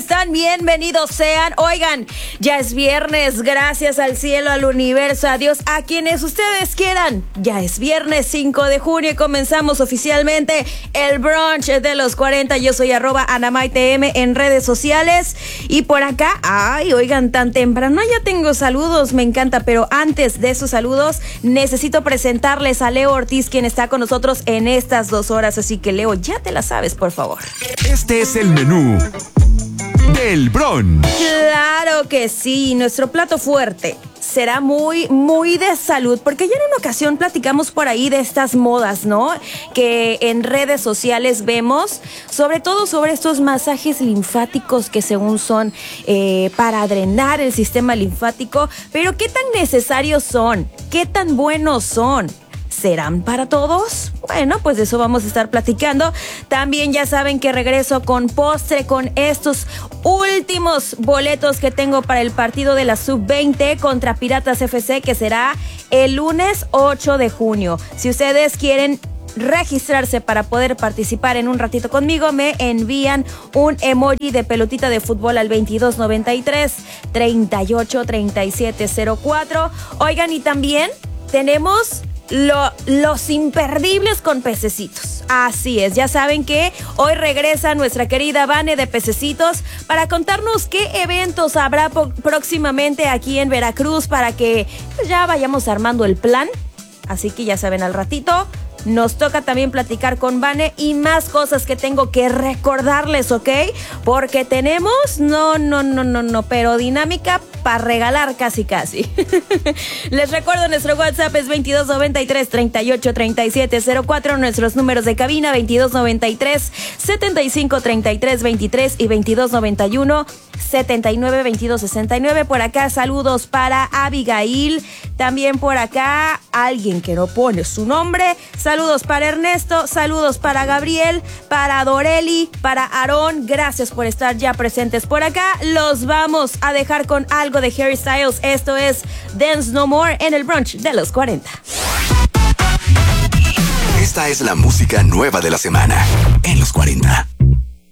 están? Bienvenidos sean. Oigan, ya es viernes, gracias al cielo, al universo, a Dios, a quienes ustedes quieran. Ya es viernes 5 de junio y comenzamos oficialmente el brunch de los 40. Yo soy @AnamaitM en redes sociales. Y por acá, oigan, tan temprano ya tengo saludos, me encanta. Pero antes de esos saludos, necesito presentarles a Leo Ortiz, quien está con nosotros en estas 2 horas. Así que Leo, ya te la sabes, por favor. Este es el menú del brunch. Claro que sí, nuestro plato fuerte será muy de salud, porque ya en una ocasión platicamos por ahí de estas modas, ¿no? Que en redes sociales vemos, sobre todo sobre estos masajes linfáticos que según son para drenar el sistema linfático, pero ¿qué tan necesarios son? ¿Qué tan buenos son? ¿Serán para todos? Bueno, pues de eso vamos a estar platicando. También ya saben que regreso con postre, con estos últimos boletos que tengo para el partido de la Sub-20 contra Piratas FC, que será el lunes 8 de junio. Si ustedes quieren registrarse para poder participar en un ratito conmigo, me envían un emoji de pelotita de fútbol al 2293 38 37 04. Oigan, y también tenemos los imperdibles con Pececitos. Así es, ya saben que hoy regresa nuestra querida Vane de Pececitos para contarnos qué eventos habrá próximamente aquí en Veracruz, para que pues, ya vayamos armando el plan. Así que ya saben, al ratito nos toca también platicar con Vane y más cosas que tengo que recordarles, ¿ok? Porque tenemos, pero dinámica para regalar casi. Les recuerdo, nuestro WhatsApp es 2293 38 37 04, nuestros números de cabina 2293 75 33 23 y 2291 79 22 69. Por acá saludos para Abigail, también por acá alguien que no pone su nombre. Saludos para Ernesto, saludos para Gabriel, para Doreli, para Aarón. Gracias por estar ya presentes por acá. Los vamos a dejar con algo de Harry Styles. Esto es Dance No More en el brunch de los 40. Esta es la música nueva de la semana en los 40.